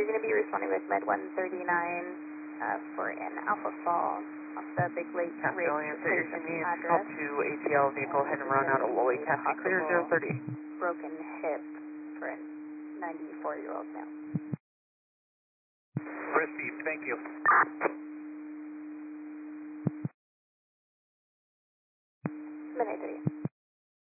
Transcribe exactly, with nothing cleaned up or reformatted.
you're going to be responding with Med one thirty-nine uh, for an Alpha Fall off the Big Lake Ridge Answer your needs. address. Call to A T L vehicle head and run out of Woolley. Taxi clear zero thirty. Broken hip for a ninety-four-year-old male. Received, thank you.